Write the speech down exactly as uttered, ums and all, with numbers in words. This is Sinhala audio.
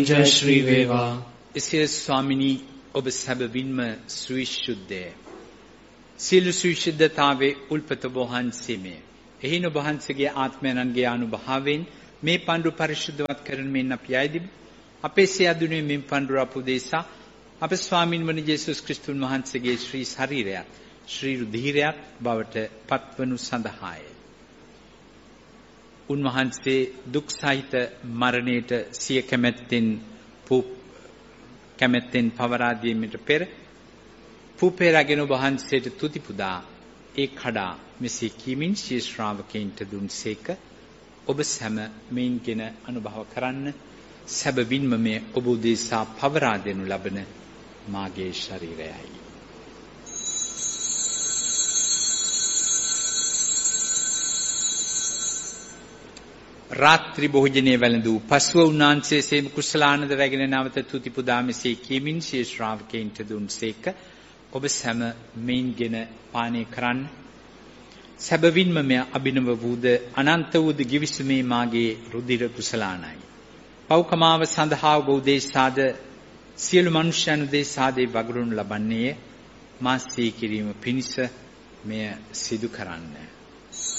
ජය ශ්‍රී වේවා. එසේ ස්වාමිනී ඔබ සැබවින්ම සවිශුද්ධය. සියලු සවිශුද්ධතාවේ උල්පත වහන්සේමය. එහින ඔබ වහන්සේගේ ආත්මයන්ගේ අනුභවයෙන් මේ පඬුර පරිශුද්ධවත් කරන මෙන් අපි ආයදිමු. අපේ සියදුනේ මෙන් පඬුර අපුදේසා අපේ ස්වාමින් වන යේසුස් ක්‍රිස්තුන් වහන්සේගේ ශ්‍රී ශරීරයත් ශ්‍රී රුධිරයත් බවට පත්වනු සඳහාය. උන්වහන්සේ දුක් සහිත මරණයට සිය කැමැත්තෙන් කැමැත්තෙන් පවරා දීමට පෙර පුපේ රැගෙන වහන්සේට තුති පුදා ඒ කඩා මෙසේ කීමින් ශී ශ්‍රාවකයන්ට දුන්සේක. ඔබ සැම මෙයින්ගෙන අනුභව කරන්න. සැබවින්ම මේ ඔබ උදෙසා පවරා දෙනු ලබන මාගේ ශරීරයයි. රාත්‍රී භෝජනයේ වැළඳූ පසුව උන්වහන්සේ සේම කුසලානද රැගෙන නැවත තුති පුදා මෙසේ කීමින් ශී ශ්‍රාවකයන්ට දුන්සේක. ඔබ සැම මෙයින්ගෙන පානය කරන්න. සැබවින්ම මෙය අභිනව වූද අනන්ත වූද ගිවිසුමේ මාගේ රුධිර කුසලානයි. පෞකමාව සඳහා ඔබ උදෙසාද සියලු මනුෂ්‍යයන් උදෙසාද වගුරුන් ලබන්නේ මා සිහි කිරීම පිණිස මෙය සිදු කරන්න.